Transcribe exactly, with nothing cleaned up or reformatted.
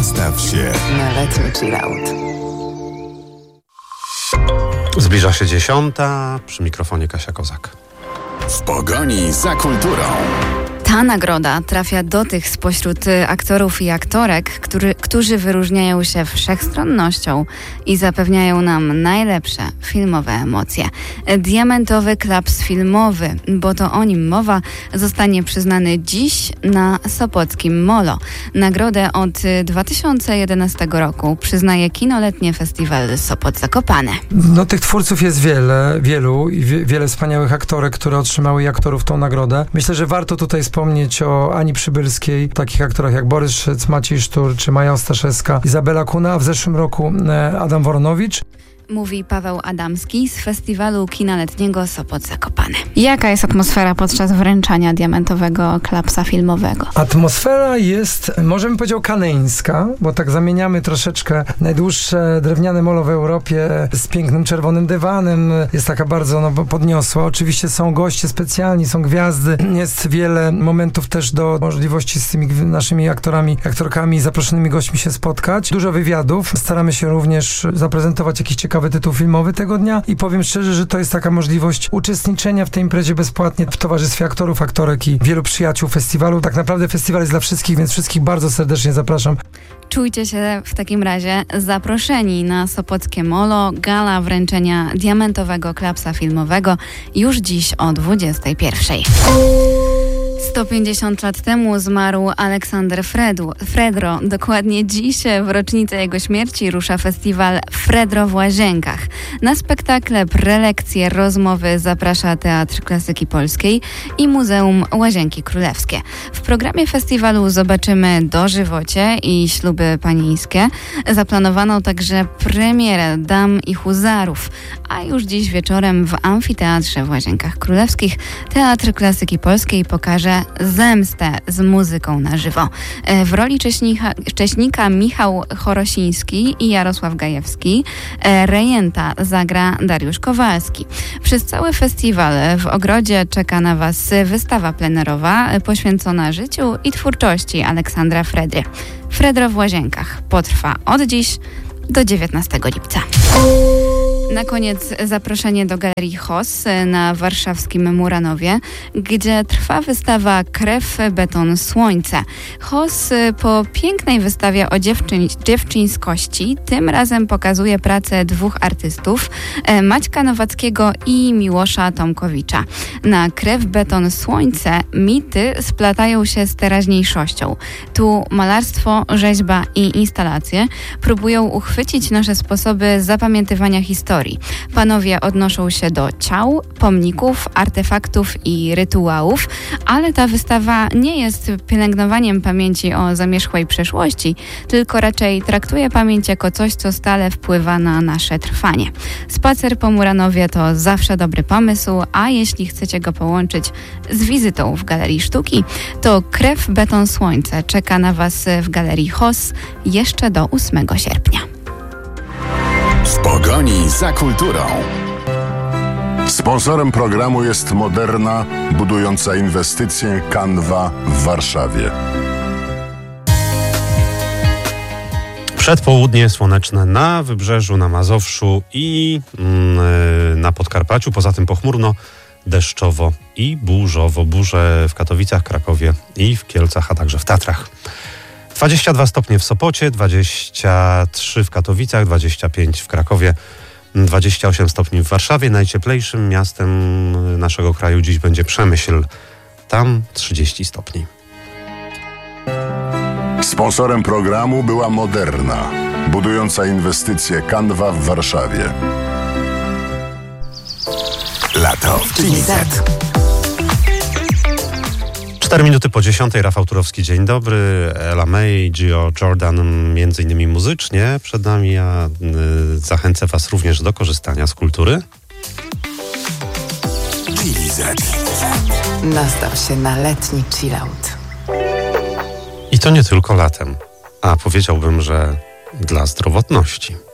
Nastaw się na letni chillout. Zbliża się dziesiąta, przy mikrofonie Kasia Kozak. W pogoni za kulturą. Ta nagroda trafia do tych spośród aktorów i aktorek, który, którzy wyróżniają się wszechstronnością i zapewniają nam najlepsze filmowe emocje. Diamentowy Klaps Filmowy, bo to o nim mowa, zostanie przyznany dziś na Sopockim Molo. Nagrodę od dwa tysiące jedenastego roku przyznaje Kinoletnie Festiwal Sopot Zakopane. No tych twórców jest wiele, wielu i wie, wiele wspaniałych aktorek, które otrzymały i aktorów tą nagrodę. Myślę, że warto tutaj wspomnieć o Ani Przybylskiej, takich aktorach jak Borys Szyc, Maciej Sztur czy Maja Ostaszewska, Izabela Kuna, a w zeszłym roku Adam Woronowicz. Mówi Paweł Adamski z Festiwalu Kina Letniego Sopot Zakopane. Jaka jest atmosfera podczas wręczania Diamentowego Klapsa Filmowego? Atmosfera jest, może bym powiedział, kaneńska, bo tak zamieniamy troszeczkę najdłuższe drewniane molo w Europie z pięknym czerwonym dywanem. Jest taka bardzo no, podniosła. Oczywiście są goście specjalni, są gwiazdy. Jest wiele momentów też do możliwości z tymi naszymi aktorami, aktorkami, zaproszonymi gośćmi się spotkać. Dużo wywiadów. Staramy się również zaprezentować jakiś ciekawy tytuł filmowy tego dnia i powiem szczerze, że to jest taka możliwość uczestniczenia w tej imprezie bezpłatnie w towarzystwie aktorów, aktorek i wielu przyjaciół festiwalu. Tak naprawdę festiwal jest dla wszystkich, więc wszystkich bardzo serdecznie zapraszam. Czujcie się w takim razie zaproszeni na Sopockie Molo, gala wręczenia Diamentowego Klapsa Filmowego już dziś o dwudziestej pierwszej. sto pięćdziesiąt lat temu zmarł Aleksander Fredu, Fredro. Dokładnie dziś, w rocznicę jego śmierci, rusza festiwal Fredro w Łazienkach. Na spektakle, prelekcje, rozmowy zaprasza Teatr Klasyki Polskiej i Muzeum Łazienki Królewskie. W programie festiwalu zobaczymy dożywocie i śluby panieńskie. Zaplanowano także premierę Dam i Huzarów, a już dziś wieczorem w Amfiteatrze w Łazienkach Królewskich Teatr Klasyki Polskiej pokaże Zemstę z muzyką na żywo. W roli cześnika, cześnika Michał Chorosiński i Jarosław Gajewski. Rejenta zagra Dariusz Kowalski. Przez cały festiwal w ogrodzie czeka na Was wystawa plenerowa poświęcona życiu i twórczości Aleksandra Fredry. Fredro w Łazienkach potrwa od dziś do dziewiętnastego lipca. Na koniec zaproszenie do Galerii Hoss na warszawskim Muranowie, gdzie trwa wystawa Krew, beton, słońce. Hoss po pięknej wystawie o dziewczyn, dziewczyńskości tym razem pokazuje pracę dwóch artystów, Maćka Nowackiego i Miłosza Tomkowicza. Na Krew, beton, słońce mity splatają się z teraźniejszością. Tu malarstwo, rzeźba i instalacje próbują uchwycić nasze sposoby zapamiętywania historii. Panowie odnoszą się do ciał, pomników, artefaktów i rytuałów, ale ta wystawa nie jest pielęgnowaniem pamięci o zamierzchłej przeszłości, tylko raczej traktuje pamięć jako coś, co stale wpływa na nasze trwanie. Spacer po Muranowie to zawsze dobry pomysł, a jeśli chcecie go połączyć z wizytą w Galerii Sztuki, to Krew, beton, słońce czeka na Was w Galerii Hoss jeszcze do ósmego sierpnia. W pogoni za kulturą. Sponsorem programu jest Moderna, budująca inwestycje Canva w Warszawie. Przedpołudnie słoneczne na Wybrzeżu, na Mazowszu i yy, na Podkarpaciu. Poza tym pochmurno, deszczowo i burzowo. Burze w Katowicach, Krakowie i w Kielcach, a także w Tatrach. dwadzieścia dwa stopnie w Sopocie, dwadzieścia trzy w Katowicach, dwadzieścia pięć w Krakowie, dwadzieścia osiem stopni w Warszawie. Najcieplejszym miastem naszego kraju dziś będzie Przemyśl. Tam trzydzieści stopni. Sponsorem programu była Moderna, budująca inwestycje Canva w Warszawie. Lato w G Z. Cztery minuty po dziesiątej, Rafał Turowski, dzień dobry. Ella May, Gio Jordan, między innymi muzycznie przed nami. Ja y, zachęcę Was również do korzystania z kultury. G Z. Nastaw się na letni chillout. I to nie tylko latem, a powiedziałbym, że dla zdrowotności.